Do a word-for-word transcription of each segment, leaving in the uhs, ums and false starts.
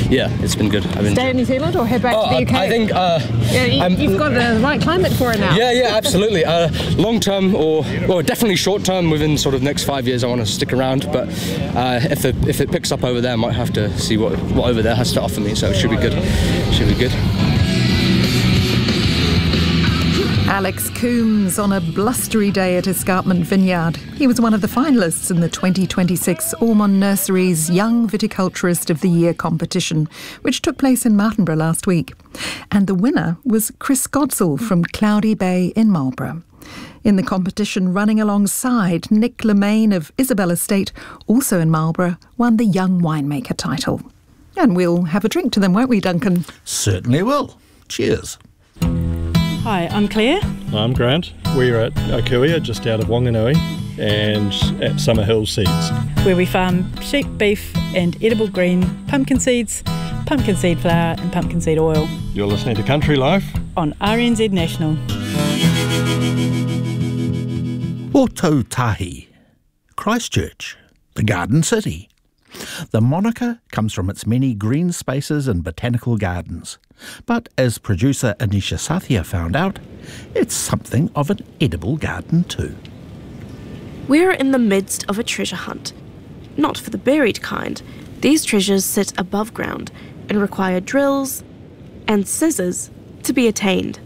yeah, it's been good. I've been Stay in New Zealand or head back oh, to the U K? I, I think uh, yeah, you, you've got the right climate for it now. Yeah, yeah, absolutely. Uh, long term, or well, definitely short term. Within sort of next five years, I want to stick around. But uh, if it if it picks up over there, I might have to see what what over there has to offer me. So it should be good. Should be good. Alex Coombs on a blustery day at Escarpment Vineyard. He was one of the finalists in the twenty twenty-six Ormond Nursery's Young Viticulturist of the Year competition, which took place in Martinborough last week. And the winner was Chris Godsall from Cloudy Bay in Marlborough. In the competition, running alongside Nick Lemaine of Isabel Estate, also in Marlborough, won the Young Winemaker title. And we'll have a drink to them, won't we, Duncan? Certainly will. Cheers. Hi, I'm Claire. I'm Grant. We're at Okuia, just out of Wanganui, and at Summer Hill Seeds, where we farm sheep, beef and edible green pumpkin seeds, pumpkin seed flour and pumpkin seed oil. You're listening to Country Life on R N Z National. Ōtautahi, Christchurch, the Garden City. The moniker comes from its many green spaces and botanical gardens. But as producer Anisha Sathya found out, it's something of an edible garden too. We're in the midst of a treasure hunt. Not for the buried kind. These treasures sit above ground and require drills and scissors to be attained.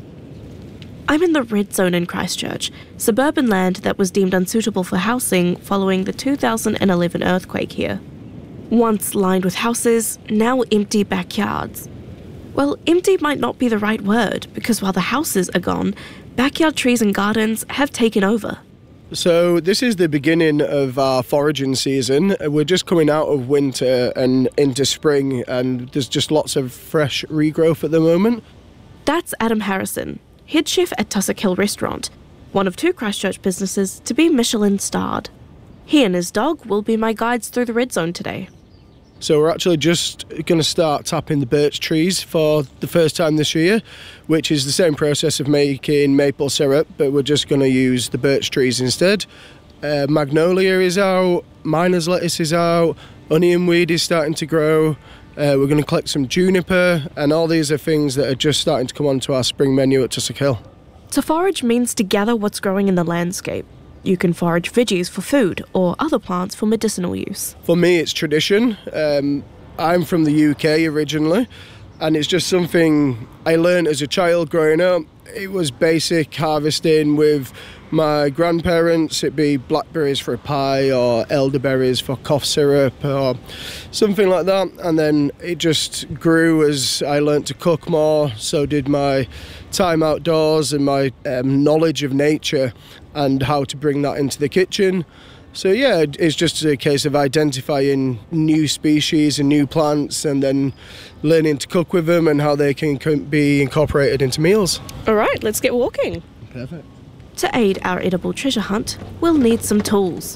I'm in the red zone in Christchurch, suburban land that was deemed unsuitable for housing following the two thousand eleven earthquake here. Once lined with houses, now empty backyards. Well, empty might not be the right word, because while the houses are gone, backyard trees and gardens have taken over. So this is the beginning of our foraging season. We're just coming out of winter and into spring, and there's just lots of fresh regrowth at the moment. That's Adam Harrison, head chef at Tussock Hill Restaurant, one of two Christchurch businesses to be Michelin starred. He and his dog will be my guides through the red zone today. So we're actually just going to start tapping the birch trees for the first time this year, which is the same process of making maple syrup, but we're just going to use the birch trees instead. Uh, magnolia is out, miner's lettuce is out, onion weed is starting to grow. Uh, we're going to collect some juniper, and all these are things that are just starting to come onto our spring menu at Tussock Hill. To forage means to gather what's growing in the landscape. You can forage veggies for food or other plants for medicinal use. For me, it's tradition. Um, I'm from the U K originally, and it's just something I learned as a child growing up. It was basic harvesting with my grandparents. It'd be blackberries for a pie or elderberries for cough syrup or something like that. And then it just grew as I learned to cook more. So did my time outdoors and my um, knowledge of nature and how to bring that into the kitchen. So yeah, it's just a case of identifying new species and new plants and then learning to cook with them and how they can be incorporated into meals. All right, let's get walking. Perfect. To aid our edible treasure hunt, we'll need some tools.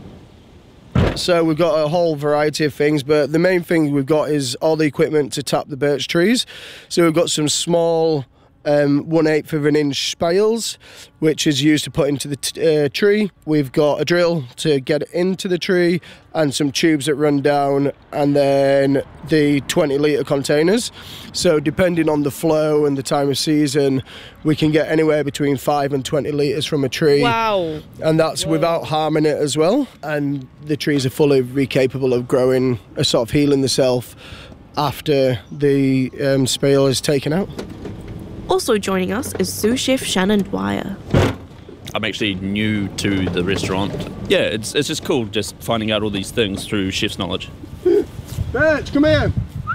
So we've got a whole variety of things, but the main thing we've got is all the equipment to tap the birch trees. So we've got some small Um, one eighth of an inch spiles, which is used to put into the t- uh, tree. We've got a drill to get it into the tree and some tubes that run down, and then the twenty litre containers. So depending on the flow and the time of season, we can get anywhere between five and twenty litres from a tree. Wow. And that's Whoa. Without harming it as well. And the trees are fully capable of growing, uh, sort of healing themselves after the um, spale is taken out. Also joining us is sous chef Shannon Dwyer. I'm actually new to the restaurant. Yeah, it's it's just cool just finding out all these things through chef's knowledge. Birch, come here.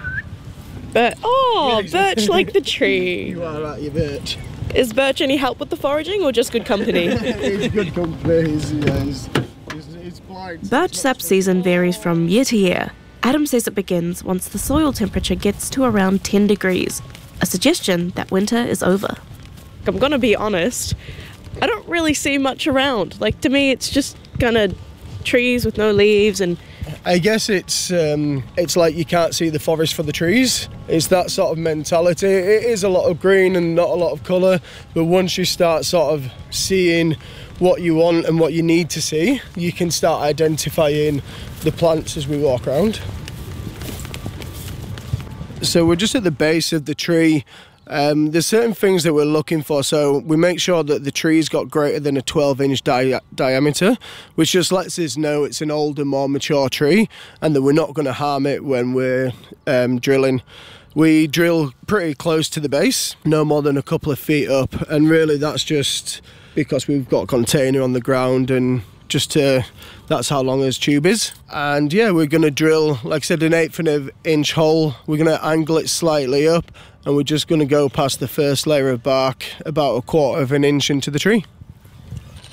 But oh, Birch like the tree. You are right, you Birch. Is Birch any help with the foraging or just good company? He's good company. He's, yeah, he's, he's, he's blind. Birch sap season varies from year to year. Adam says it begins once the soil temperature gets to around ten degrees. A suggestion that winter is over. I'm gonna be honest, I don't really see much around. Like, to me, it's just kind of trees with no leaves and... I guess it's um, it's like you can't see the forest for the trees. It's that sort of mentality. It is a lot of green and not a lot of colour, but once you start sort of seeing what you want and what you need to see, you can start identifying the plants as we walk around. So we're just at the base of the tree. Um, there's certain things that we're looking for, so we make sure that the tree's got greater than a twelve inch di- diameter, which just lets us know it's an older, more mature tree, and that we're not going to harm it when we're um, drilling. We drill pretty close to the base, no more than a couple of feet up, and really that's just because we've got a container on the ground, and just to, that's how long his tube is. And yeah, we're going to drill, like I said, an eighth of an inch hole. We're going to angle it slightly up, and we're just going to go past the first layer of bark about a quarter of an inch into the tree.